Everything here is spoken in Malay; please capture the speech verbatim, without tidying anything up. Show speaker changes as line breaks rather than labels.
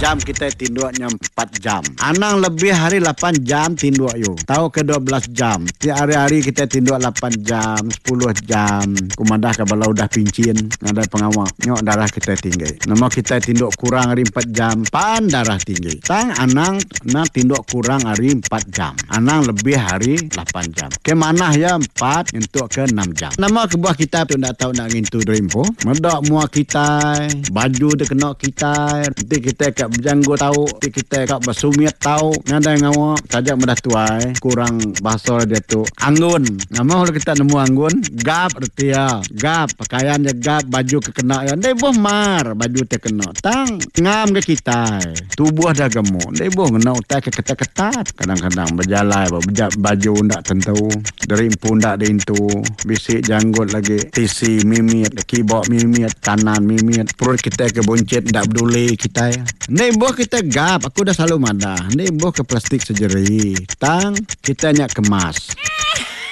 jam kita tinduknya empat jam. Anang lebih hari lapan jam tinduk you. Tahu ke dua belas jam. Tiap hari-hari kita tinduk lapan jam, sepuluh jam. Kumandah ke balau dah pincin. Ada pengawal. Nyok darah kita tinggi. Nama kita tinduk kurang hari empat jam. Pan darah tinggi. Tang anang nak tinduk kurang hari empat jam. Anang lebih hari lapan jam. Ke mana ya empat untuk ke enam jam. Nama kebuah kita tu nak tahu nak ngintu dreampo. Medak mua kita. Baju dia kena kita. Nanti kita kat berjanggut tahu. Nanti kita kat bersumiat tahu. Ngada ngawa. Sajak mudah tuai. Kurang bahasa dia tu. Anggun. Nama kalau kita nemu anggun. Gap erti ya. Gap. Pakaian dia gap. Baju kekena ya. Dia boh mar. Baju dia kena. Tang. Ngam ke kita. Tubuh dah gemuk. Dia boh kena utai ke ketat-ketat. Kadang-kadang berjalan. Baju ndak tentu. Derimpu ndak dintu. Bisik janggut lagi. Tisi mimit. Keyboard mimit. Kanan mimit. Perut kita ke boncet. Ndak peduli kita. Ni boh kita gap. Aku dah selalu madah. Ni boh ke plastik sejeri. Tang. Kita nyak kemas.